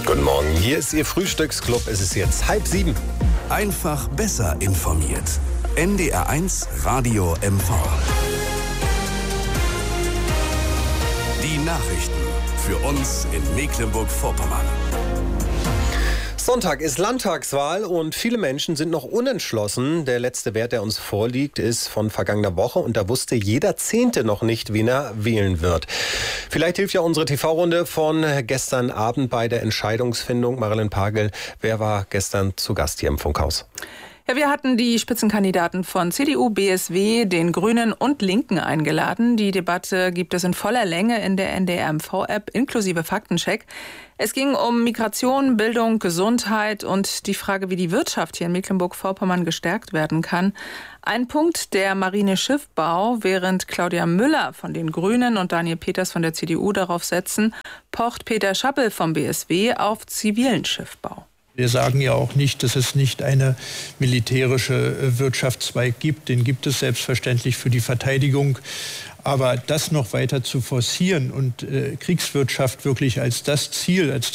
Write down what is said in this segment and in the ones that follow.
Guten Morgen, hier ist Ihr Frühstücksclub. Es ist jetzt 6:30. Einfach besser informiert. NDR1 Radio MV. Die Nachrichten für uns in Mecklenburg-Vorpommern. Sonntag ist Landtagswahl und viele Menschen sind noch unentschlossen. Der letzte Wert, der uns vorliegt, ist von vergangener Woche und da wusste jeder Zehnte noch nicht, wen er wählen wird. Vielleicht hilft ja unsere TV-Runde von gestern Abend bei der Entscheidungsfindung. Marilyn Pagel, wer war gestern zu Gast hier im Funkhaus? Ja, wir hatten die Spitzenkandidaten von CDU, BSW, den Grünen und Linken eingeladen. Die Debatte gibt es in voller Länge in der NDR-MV-App inklusive Faktencheck. Es ging um Migration, Bildung, Gesundheit und die Frage, wie die Wirtschaft hier in Mecklenburg-Vorpommern gestärkt werden kann. Ein Punkt, der Marineschiffbau, während Claudia Müller von den Grünen und Daniel Peters von der CDU darauf setzen, pocht Peter Schappel vom BSW auf zivilen Schiffbau. Wir sagen ja auch nicht, dass es nicht eine militärische Wirtschaftszweig gibt. Den gibt es selbstverständlich für die Verteidigung. Aber das noch weiter zu forcieren und Kriegswirtschaft wirklich als das Ziel, als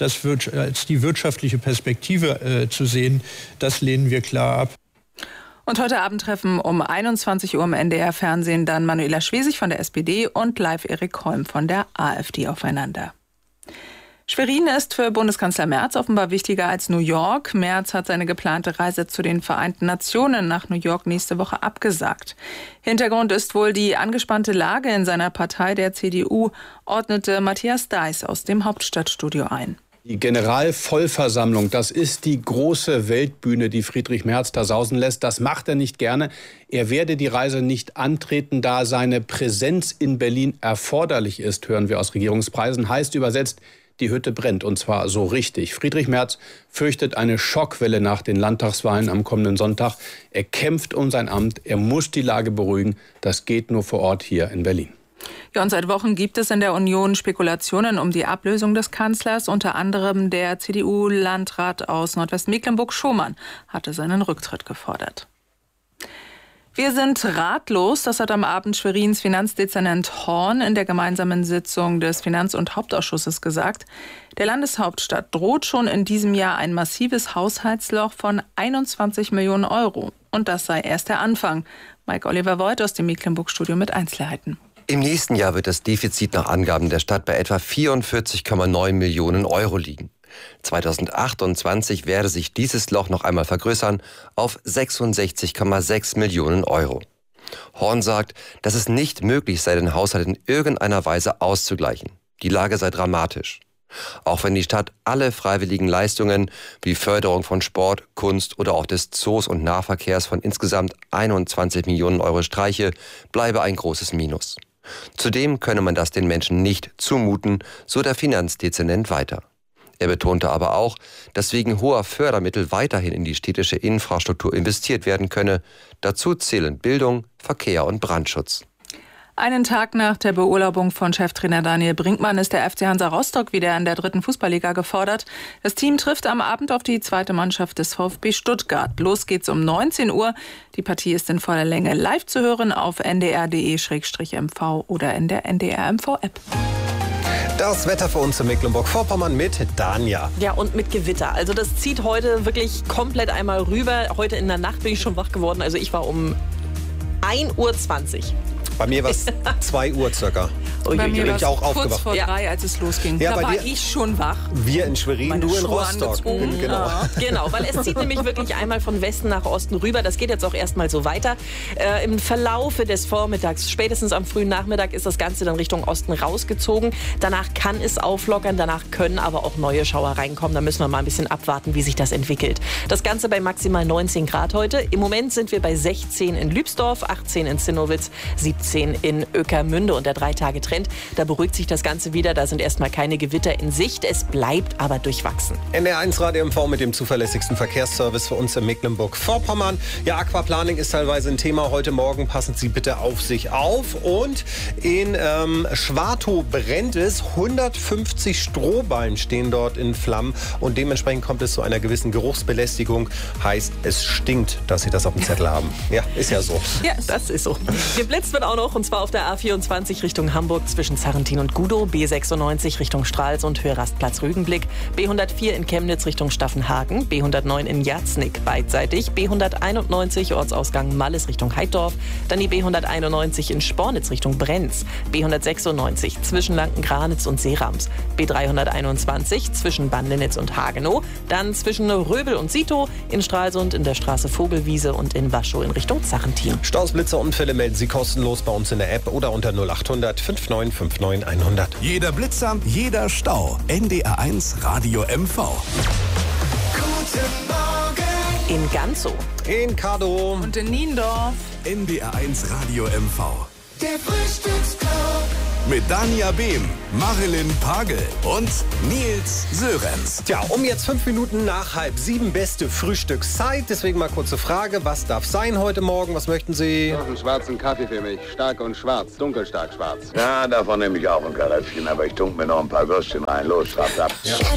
die wirtschaftliche Perspektive zu sehen, das lehnen wir klar ab. Und heute Abend treffen um 21 Uhr im NDR-Fernsehen dann Manuela Schwesig von der SPD und live Erik Holm von der AfD aufeinander. Schwerin ist für Bundeskanzler Merz offenbar wichtiger als New York. Merz hat seine geplante Reise zu den Vereinten Nationen nach New York nächste Woche abgesagt. Hintergrund ist wohl die angespannte Lage in seiner Partei, der CDU, ordnete Matthias Deiß aus dem Hauptstadtstudio ein. Die Generalvollversammlung, das ist die große Weltbühne, die Friedrich Merz da sausen lässt. Das macht er nicht gerne. Er werde die Reise nicht antreten, da seine Präsenz in Berlin erforderlich ist, hören wir aus Regierungskreisen. Heißt übersetzt, die Hütte brennt, und zwar so richtig. Friedrich Merz fürchtet eine Schockwelle nach den Landtagswahlen am kommenden Sonntag. Er kämpft um sein Amt, er muss die Lage beruhigen. Das geht nur vor Ort hier in Berlin. Ja, und seit Wochen gibt es in der Union Spekulationen um die Ablösung des Kanzlers. Unter anderem der CDU-Landrat aus Nordwestmecklenburg, Schomann, hatte seinen Rücktritt gefordert. Wir sind ratlos, das hat am Abend Schwerins Finanzdezernent Horn in der gemeinsamen Sitzung des Finanz- und Hauptausschusses gesagt. Der Landeshauptstadt droht schon in diesem Jahr ein massives Haushaltsloch von 21 Millionen Euro. Und das sei erst der Anfang. Mike Oliver Voigt aus dem Mecklenburg-Studio mit Einzelheiten. Im nächsten Jahr wird das Defizit nach Angaben der Stadt bei etwa 44,9 Millionen Euro liegen. 2028 werde sich dieses Loch noch einmal vergrößern auf 66,6 Millionen Euro. Horn sagt, dass es nicht möglich sei, den Haushalt in irgendeiner Weise auszugleichen. Die Lage sei dramatisch. Auch wenn die Stadt alle freiwilligen Leistungen wie Förderung von Sport, Kunst oder auch des Zoos und Nahverkehrs von insgesamt 21 Millionen Euro streiche, bleibe ein großes Minus. Zudem könne man das den Menschen nicht zumuten, so der Finanzdezernent weiter. Er betonte aber auch, dass wegen hoher Fördermittel weiterhin in die städtische Infrastruktur investiert werden könne. Dazu zählen Bildung, Verkehr und Brandschutz. Einen Tag nach der Beurlaubung von Cheftrainer Daniel Brinkmann ist der FC Hansa Rostock wieder in der 3. Fußballliga gefordert. Das Team trifft am Abend auf die zweite Mannschaft des VfB Stuttgart. Los geht's um 19 Uhr. Die Partie ist in voller Länge live zu hören auf ndr.de/mv oder in der NDR-MV-App. Das Wetter für uns in Mecklenburg-Vorpommern mit Danja. Ja, und mit Gewitter. Also das zieht heute wirklich komplett einmal rüber. Heute in der Nacht bin ich schon wach geworden. Also ich war um 1:20 Uhr. Bei mir war es 2 Uhr circa. Bei mir war es auch kurz aufgewacht. vor 3, als es losging. Ja, da war dir, ich schon wach. Wir in Schwerin, Meine du in Schuhe Rostock. angezogen. Genau. Ja, genau, weil es zieht nämlich wirklich einmal von Westen nach Osten rüber. Das geht jetzt auch erstmal so weiter. Im Verlaufe des Vormittags, spätestens am frühen Nachmittag, ist das Ganze dann Richtung Osten rausgezogen. Danach kann es auflockern, danach können aber auch neue Schauer reinkommen. Da müssen wir mal ein bisschen abwarten, wie sich das entwickelt. Das Ganze bei maximal 19 Grad heute. Im Moment sind wir bei 16 in Lübsdorf, 18 in Zinnowitz, 17 in Ueckermünde. Und der 3-Tage-Trend, da beruhigt sich das Ganze wieder. Da sind erstmal keine Gewitter in Sicht. Es bleibt aber durchwachsen. NDR1 Radio MV mit dem zuverlässigsten Verkehrsservice für uns in Mecklenburg-Vorpommern. Ja, Aquaplaning ist teilweise ein Thema heute Morgen. Passen Sie bitte auf sich auf. Und in Schwartow brennt es. 150 Strohballen stehen dort in Flammen. Und dementsprechend kommt es zu einer gewissen Geruchsbelästigung. Heißt, es stinkt, dass Sie das auf dem Zettel haben. Ja, ist ja so. Ja, das ist so. Geblitzt wird auch noch noch, und zwar auf der A24 Richtung Hamburg zwischen Zarrentin und Gudow, B96 Richtung Stralsund, Höhe Rastplatz Rügenblick, B104 in Chemnitz Richtung Staffenhagen, B109 in Jarznick beidseitig, B191 Ortsausgang Malles Richtung Heiddorf, dann die B191 in Spornitz Richtung Brenz, B196 zwischen Lanken-Granitz und Seerams, B321 zwischen Bandenitz und Hagenow, dann zwischen Röbel und Sito, in Stralsund in der Straße Vogelwiese und in Waschow in Richtung Zarrentin. Staus, Blitzer, Unfälle melden Sie kostenlos bei uns in der App oder unter 0800 5959 100. Jeder Blitzer, jeder Stau. NDR1 Radio MV. Guten Morgen. In Ganzow, In Kadow. Und in Niendorf. NDR1 Radio MV. Der Frühstücksclub. Mit Dania Behm, Marilyn Pagel und Nils Sörenz. Tja, um jetzt 5 Minuten nach 6:30 beste Frühstückszeit. Deswegen mal kurze Frage, was darf sein heute Morgen? Was möchten Sie? Noch einen schwarzen Kaffee für mich. Stark und schwarz. Dunkelstark schwarz. Ja, davon nehme ich auch ein Karaffchen, aber ich tunke mir noch ein paar Würstchen rein. Los, schreibt ab. Ja.